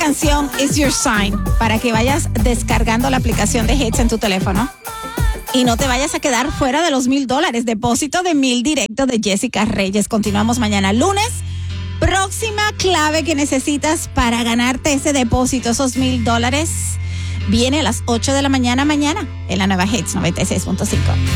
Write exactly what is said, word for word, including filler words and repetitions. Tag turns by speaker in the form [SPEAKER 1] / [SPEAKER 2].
[SPEAKER 1] canción Is Your Sign para que vayas descargando la aplicación de Hits en tu teléfono y no te vayas a quedar fuera de los mil dólares. Depósito de mil directo de Jessica Reyes. Continuamos mañana lunes. Próxima clave que necesitas para ganarte ese depósito, esos mil dólares, viene a las ocho de la mañana mañana en la nueva Hits noventa y seis punto cinco.